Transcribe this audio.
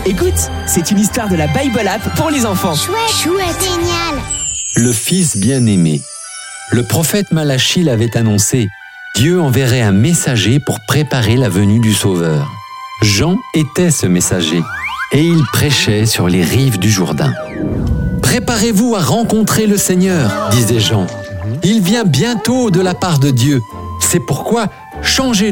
Écoute, c'est une histoire de la Bible App pour les enfants. Chouette, génial. Le Fils bien-aimé. Le prophète Malachie l'avait annoncé. Dieu enverrait un messager pour préparer la venue du Sauveur. Jean était ce messager et il prêchait sur les rives du Jourdain. « Préparez-vous à rencontrer le Seigneur », disait Jean. « Il vient bientôt de la part de Dieu. C'est pourquoi changez